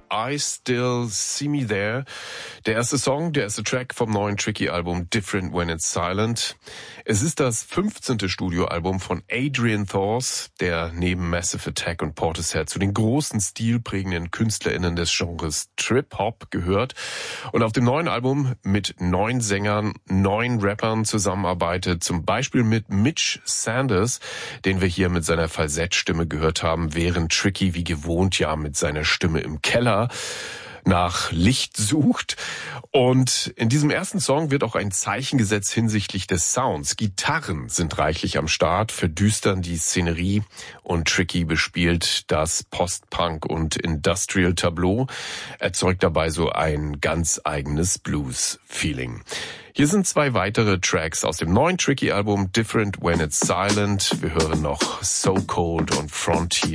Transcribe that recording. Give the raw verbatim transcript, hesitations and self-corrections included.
I Still See Me There. Der erste Song, der erste Track vom neuen Tricky-Album Different When It's Silent. Es ist das fünfzehnte Studioalbum von Adrian Thors, der neben Massive Attack und Portishead zu den großen stilprägenden KünstlerInnen des Genres Trip-Hop gehört und auf dem neuen Album mit neun Sängern, neun Rappern zusammenarbeitet, zum Beispiel mit Mitch Sanders, den wir hier mit seiner Falsettstimme gehört haben, während Tricky wie gewohnt ja mit seiner Stimme im Keller nach Licht sucht. Und in diesem ersten Song wird auch ein Zeichen gesetzt hinsichtlich des Sounds. Gitarren sind reichlich am Start, verdüstern die Szenerie und Tricky bespielt das Post-Punk und Industrial Tableau, erzeugt dabei so ein ganz eigenes Blues-Feeling. Hier sind zwei weitere Tracks aus dem neuen Tricky-Album Different When It's Silent. Wir hören noch So Cold und Frontier.